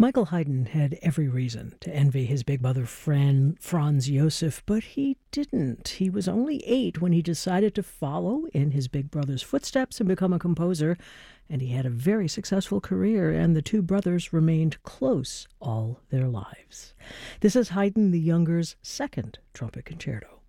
Michael Haydn had every reason to envy his big brother Franz Josef, but he didn't. He was only 8 when he decided to follow in his big brother's footsteps and become a composer, and he had a very successful career, and the two brothers remained close all their lives. This is Haydn the Younger's second trumpet concerto.